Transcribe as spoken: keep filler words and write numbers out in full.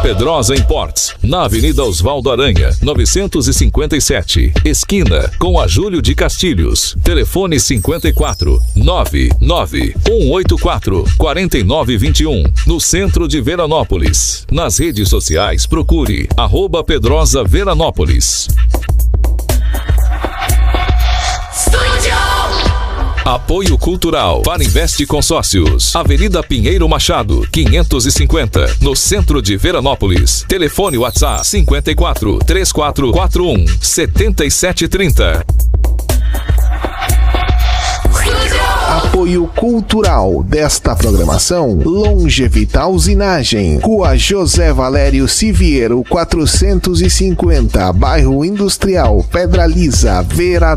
Pedrosa Imports, na Avenida Osvaldo Aranha, novecentos e cinquenta e sete, esquina com a Júlio de Castilhos. Telefone cinquenta e quatro, nove nove um oito quatro, quatro nove dois um, no centro de Veranópolis. Nas redes sociais, procure arroba Pedrosa Veranópolis. Apoio Cultural para Investe Consórcios. Avenida Pinheiro Machado, quinhentos e cinquenta, no centro de Veranópolis. Telefone WhatsApp cinquenta e quatro, três quatro quatro um, sete sete três zero. Apoio cultural desta programação: Longevital Usinagem, Rua José Valério Siviero quatrocentos e cinquenta, Bairro Industrial, Pedra Lisa, Veranópolis.